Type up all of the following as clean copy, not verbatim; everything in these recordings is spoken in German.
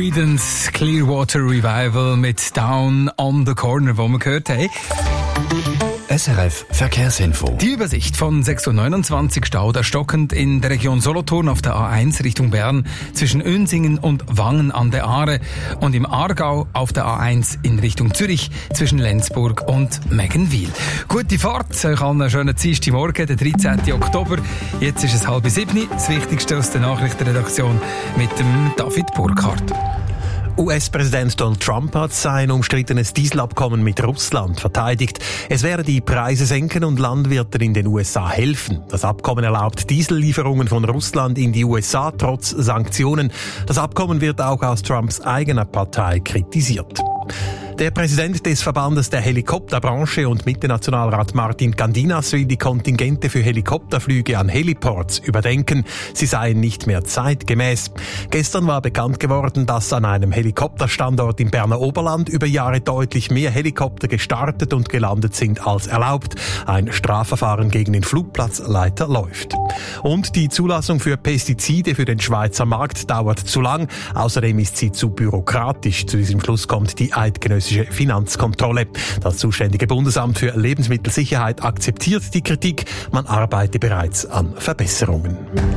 Creedence Clearwater Revival mit Down on the Corner, wo wir gehört haben. SRF Verkehrsinfo. Die Übersicht von 6.29 Uhr Stau, da stockend in der Region Solothurn auf der A1 Richtung Bern zwischen Önsingen und Wangen an der Aare und im Aargau auf der A1 in Richtung Zürich zwischen Lenzburg und Meggenwil. Gute Fahrt, euch allen einen schönen Dienstagmorgen, der 13. Oktober. Jetzt ist es 6:30. Das Wichtigste aus der Nachrichtenredaktion mit dem David Burkhardt. US-Präsident Donald Trump hat sein umstrittenes Dieselabkommen mit Russland verteidigt. Es werde die Preise senken und Landwirten in den USA helfen. Das Abkommen erlaubt Diesellieferungen von Russland in die USA trotz Sanktionen. Das Abkommen wird auch aus Trumps eigener Partei kritisiert. Der Präsident des Verbandes der Helikopterbranche und Mitte-Nationalrat Martin Candinas will die Kontingente für Helikopterflüge an Heliports überdenken. Sie seien nicht mehr zeitgemäß. Gestern war bekannt geworden, dass an einem Helikopterstandort im Berner Oberland über Jahre deutlich mehr Helikopter gestartet und gelandet sind als erlaubt. Ein Strafverfahren gegen den Flugplatzleiter läuft. Und die Zulassung für Pestizide für den Schweizer Markt dauert zu lang. Außerdem ist sie zu bürokratisch. Zu diesem Schluss kommt die eidgenössische Finanzkontrolle. Das zuständige Bundesamt für Lebensmittelsicherheit akzeptiert die Kritik. Man arbeite bereits an Verbesserungen.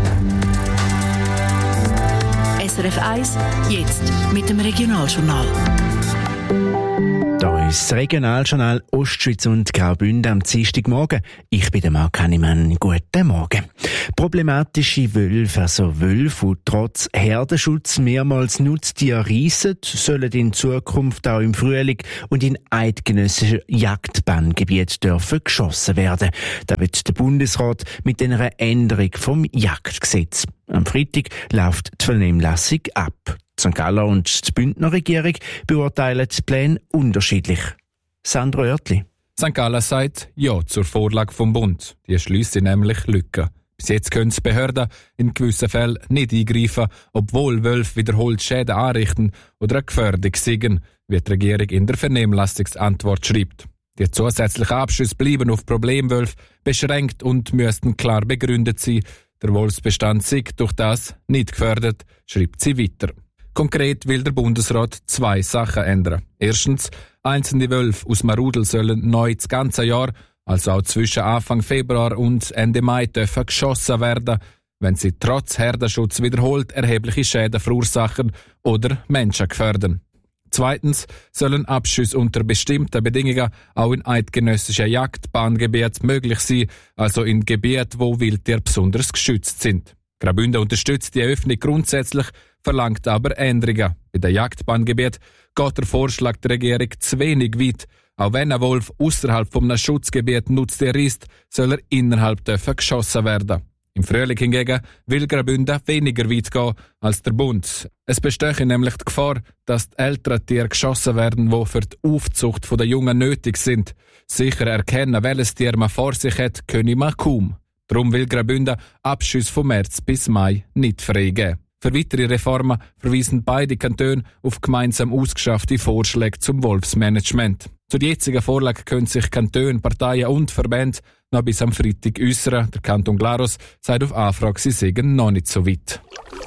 SRF 1, jetzt mit dem Regionaljournal. Da ist das Regionaljournal Ostschweiz und Graubünden am Dienstagmorgen. Ich bin der Marc Hannemann. Guten Morgen. Problematische Wölfe, also Wölfe, die trotz Herdenschutz mehrmals Nutztiere reissen, sollen in Zukunft auch im Frühling und in eidgenössischen Jagdbanngebieten dürfen geschossen werden. Da wird der Bundesrat mit einer Änderung vom Jagdgesetz. Am Freitag läuft die Vernehmlassung ab. Die St. Galler und die Bündner Regierung beurteilen die Pläne unterschiedlich. Sandro Oertli. St. Galler sagt Ja zur Vorlage vom Bund. Die schliessen nämlich Lücken. Bis jetzt können die Behörden in gewissen Fällen nicht eingreifen, obwohl Wölfe wiederholt Schäden anrichten oder eine Gefährdung seien, wie die Regierung in der Vernehmlassungsantwort schreibt. Die zusätzlichen Abschüsse bleiben auf Problemwölfe beschränkt und müssten klar begründet sein. Der Wolfsbestand sei durch das nicht gefördert, schreibt sie weiter. Konkret will der Bundesrat 2 Sachen ändern. Erstens, einzelne Wölfe aus dem Rudel sollen neu das ganze Jahr, also auch zwischen Anfang Februar und Ende Mai, dürfen geschossen werden, wenn sie trotz Herdenschutz wiederholt erhebliche Schäden verursachen oder Menschen gefährden. Zweitens sollen Abschüsse unter bestimmten Bedingungen auch in eidgenössischen Jagdbahngebieten möglich sein, also in Gebieten, wo Wildtiere besonders geschützt sind. Graubünden unterstützt die Öffnung grundsätzlich, verlangt aber Änderungen. Bei den Jagdbahngebieten geht der Vorschlag der Regierung zu wenig weit. Auch wenn ein Wolf außerhalb von einem Schutzgebiet Nutztier ist, soll er innerhalb dürfen geschossen werden. Im Frühling hingegen will Graubünden weniger weit gehen als der Bund. Es bestehe nämlich die Gefahr, dass die älteren Tiere geschossen werden, die für die Aufzucht der Jungen nötig sind. Sicher erkennen, welches Tier man vor sich hat, könne man kaum. Darum will Graubünden Abschüsse von März bis Mai nicht freigeben. Für weitere Reformen verweisen beide Kantone auf gemeinsam ausgeschaffte Vorschläge zum Wolfsmanagement. Zur jetzigen Vorlage können sich Kantone, Parteien und Verbände noch bis am Freitag äußern. Der Kanton Glarus sagt auf Anfrage, sie seien noch nicht so weit.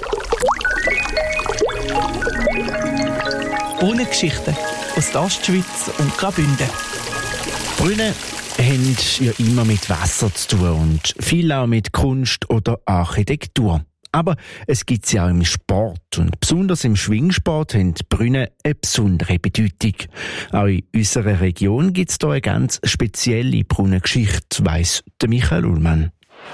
Brunnengeschichten aus der Ostschweiz und Graubünden. Brunnen haben ja immer mit Wasser zu tun und viel auch mit Kunst oder Architektur. Aber es gibt sie auch im Sport und besonders im Schwingsport haben die Brunnen eine besondere Bedeutung. Auch in unserer Region gibt es hier eine ganz spezielle Brunnengeschichte, weiss der Michael Ullmann.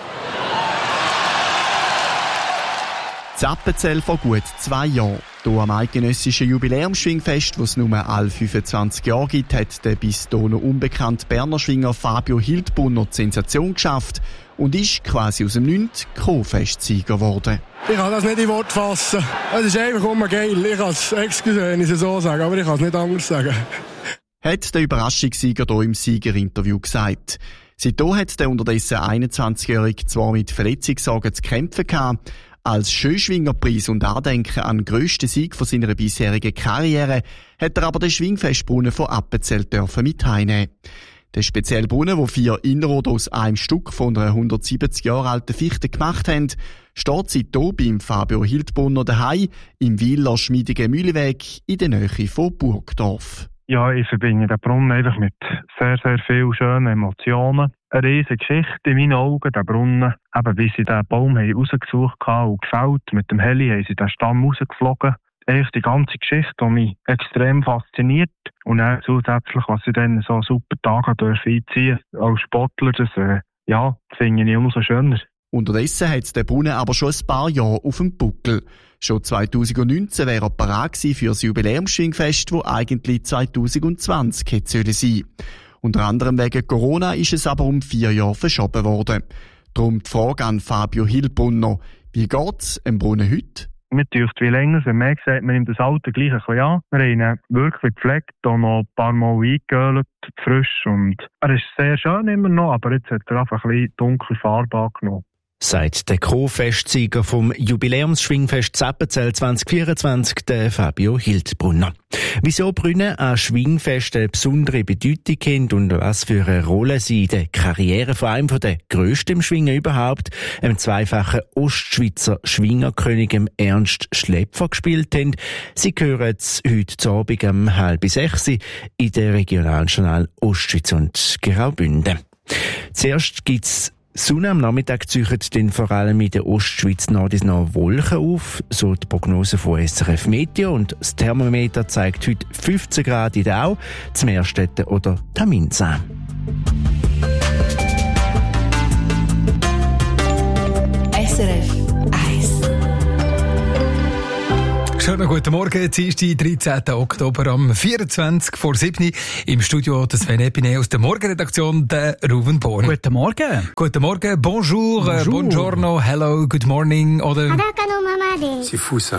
In Appenzell vor gut 2 Jahren. Hier am eidgenössischen Jubiläumsschwingfest, das es nur alle 25 Jahre gibt, hat der bis dahin noch unbekannte Berner Schwinger Fabio Hildbrunner die Sensation geschafft und ist quasi aus dem Nichts Co-Festsieger geworden. Ich kann das nicht in Worte fassen. Es ist einfach immer geil. Ich kann es, excuse, wenn ich es so sage, aber ich kann es nicht anders sagen. Hat der Überraschungssieger hier im Siegerinterview gesagt. Seitdem hat der unterdessen 21-Jährige zwar mit Verletzungssorgen zu kämpfen gehabt, als Schönschwingerpreis und Andenken an den grössten Sieg von seiner bisherigen Karriere hat er aber den Schwingfestbrunnen von Appenzell mit heimnehmen. Der spezielle Brunnen, wo 4 Innerrhoden aus einem Stück von einer 170 Jahre alten Fichte gemacht haben, steht sie hier beim Fabio Hildbrunner daheim im Wieler schmiedigen Mühleweg in der Nähe von Burgdorf. Ja, ich verbinde den Brunnen einfach mit sehr, sehr vielen schönen Emotionen. Eine riesige Geschichte in meinen Augen, der Brunnen. Eben, wie sie den Baum rausgesucht haben und gefällt. Mit dem Heli haben sie den Stamm rausgeflogen. Eigentlich die ganze Geschichte, die mich extrem fasziniert. Und dann zusätzlich, was sie dann so super Tage einziehen dürfen als Sportler, das finde ich umso schöner. Unterdessen hat der Brunnen aber schon ein paar Jahre auf dem Buckel. Schon 2019 wäre er parat gewesen für das Jubiläumsschwingfest, das eigentlich 2020 hätte sein sollen. Unter anderem wegen Corona ist es aber um 4 Jahre verschoben worden. Darum die Frage an Fabio Hildbrunner: Wie geht's dem Brunnen heute? Mir dürfte wie länger, wenn man sagt, man nimmt das Alter gleich ein bisschen an. Wir haben ihn wirklich gepflegt, auch noch ein paar Mal eingeölt, frisch. Und er ist sehr schön immer noch, aber jetzt hat er einfach ein bisschen dunkle Farbe angenommen. Sagt der Co-Festsieger vom Jubiläumsschwingfest Zappenzell 2024, der Fabio Hildbrunner. Wieso Brunnen an Schwingfest eine besondere Bedeutung haben und was für eine Rolle sie in der Karriere von einem der grössten im Schwingen überhaupt, einem zweifachen Ostschweizer Schwingerkönig Ernst Schläpfer, gespielt haben, sie hören es heute Abend um 5:30 in der Regionaljournal Ostschweiz und Graubünden. Zuerst gibt's Sonne am Nachmittag zieht dann vor allem in der Ostschweiz noch Wolken auf, so die Prognose von SRF Meteo, und das Thermometer zeigt heute 15 Grad in der Au, zum Meerstetten oder Taminsee. SRF 1. Schönen guten Morgen, Dienstag, 13. Oktober um 24 vor 7 im Studio des Sven Epine aus der Morgenredaktion, der Ruben Born. Guten Morgen. Guten Morgen, bonjour, buongiorno, hello, good morning oder... C'est fou ça.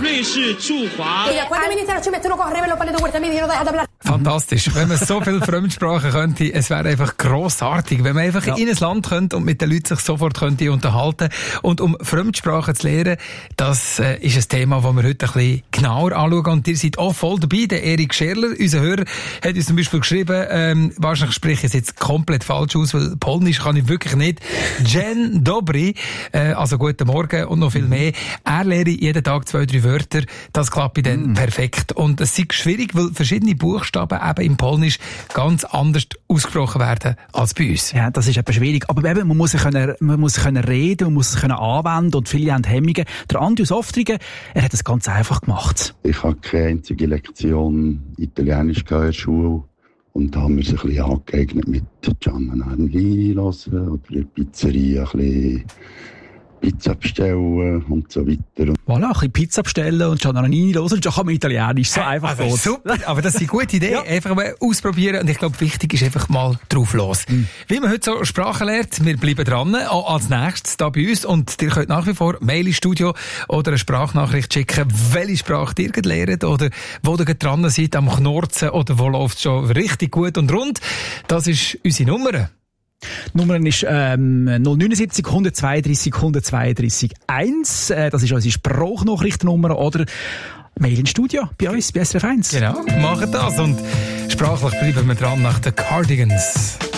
Fantastisch. Wenn man so viel Fremdsprachen könnte, es wäre einfach grossartig, wenn man einfach in ein Land könnte und mit den Leuten sich sofort könnte unterhalten. Und um Fremdsprachen zu lernen, das ist ein Thema, das wir heute ein bisschen genauer anschauen. Und ihr seid auch voll dabei. Der Erik Scherler, unser Hörer, hat uns zum Beispiel geschrieben, wahrscheinlich spreche ich es jetzt komplett falsch aus, weil Polnisch kann ich wirklich nicht. Dzień dobry, also guten Morgen und noch viel mehr. Er lehre jeden Tag 2-3 Wörter. Das klappt dann perfekt. Und es ist schwierig, weil verschiedene Buchstaben eben im Polnisch ganz anders ausgesprochen werden als bei uns. Ja, das ist eben schwierig. Aber eben, man muss sich reden, man muss es anwenden und viele haben Hemmungen. Der Andreas Oftrigen, er hat es ganz einfach gemacht. Ich habe keine einzige Lektion Italienisch in der Schule. Und da haben wir sich ein bisschen angeeignet mit Gianna Nannini hören oder in der Pizzeria ein bisschen Pizza bestellen und so weiter. Voilà, ein bisschen Pizza bestellen und Giannanini hören, und schon kann man Italienisch. So einfach los. Super, aber das ist eine gute Idee. Ja. Einfach mal ausprobieren. Und ich glaube, wichtig ist einfach mal drauf los. Wie man heute so Sprachen lernt, wir bleiben dran. Auch als nächstes da bei uns. Und ihr könnt nach wie vor Mail ins Studio oder eine Sprachnachricht schicken, welche Sprache ihr lernt oder wo ihr dran seid am Knorzen oder wo läuft es schon richtig gut und rund. Das ist unsere Nummer. Die Nummer ist 079 132 132 1. Das ist unsere Sprachnachrichtennummer oder Mail ins Studio bei uns, bei SRF 1. Genau, machen das. Und sprachlich bleiben wir dran nach den Cardigans.